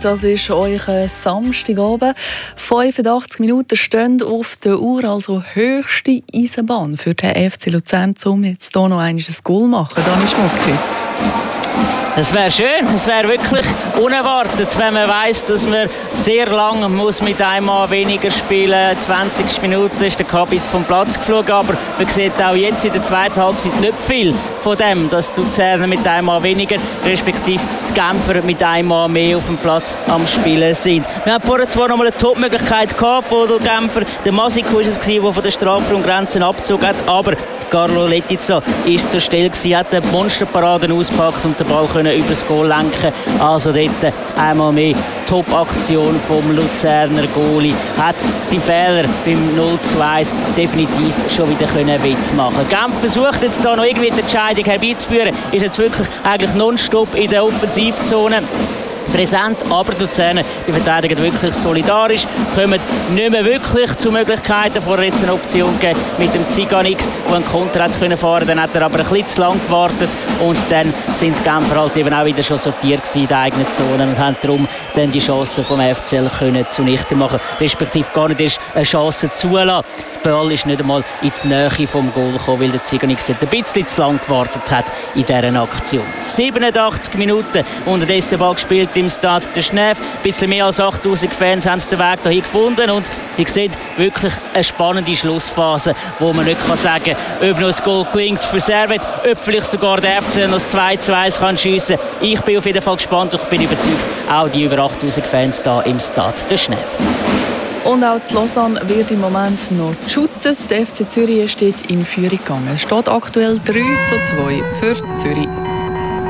das ist euer Samstagabend. 85 Minuten stehen auf der Uhr, also höchste Eisenbahn für den FC Luzern, um jetzt hier noch ein Goal machen. Dani Schmucki. Es wäre schön, es wäre wirklich unerwartet, wenn man weiss, dass man sehr lange muss mit einem Mann weniger spielen. 20 Minuten ist der Kabit vom Platz geflogen, aber man sieht auch jetzt in der zweiten Halbzeit nicht viel von dem, dass die Luzerner mit einem Mann weniger, respektive die Genfer mit einem Mann mehr auf dem Platz am Spielen sind. Wir hatten vorher zwar noch mal eine Top-Möglichkeit von den Genfer. Der Masiku war es, der von der Strafraumgrenzen abgezogen hat, aber Carlo Letizia war zur Stelle, hat eine Monsterparade ausgepackt und den Ball über das Goal lenken. Also dort einmal mehr Top-Aktion vom Luzerner Goalie. Hat seinen Fehler beim 0:1 definitiv schon wieder wettmachen. Genf versucht jetzt da noch irgendwie die Entscheidung herbeizuführen. Ist jetzt wirklich eigentlich nonstop in der Offensivzone präsent, aber die Luzerner, die verteidigen wirklich solidarisch, kommen nicht mehr wirklich zu Möglichkeiten. Vorher jetzt eine Option gegeben mit dem Ziganix, der einen Konter hat können fahren, dann hat er aber ein bisschen zu lang gewartet und dann sind die Genfer halt eben auch wieder schon sortiert in der eigenen Zone und haben darum dann die Chancen vom FCL können zunichte machen, respektive gar nicht erst eine Chance zulassen. Der Ball ist nicht einmal in die Nähe vom Goal gekommen, weil der Ziganix ein bisschen zu lang gewartet hat in dieser Aktion. 87 Minuten unterdessen Ball gespielt im Stade de Genève. Ein bisschen mehr als 8000 Fans haben den Weg dahin gefunden und ihr seht wirklich eine spannende Schlussphase, wo man nicht sagen kann, ob noch ein Goal gelingt für Servet, ob vielleicht sogar der FC noch das 2:2 kann schiessen. Ich bin auf jeden Fall gespannt und bin überzeugt, auch die über 8000 Fans da im Stade de Genève. Und auch zu Lausanne wird im Moment noch geshootet. Der FC Zürich steht in Führung gegangen. Es steht aktuell 3:2 für Zürich.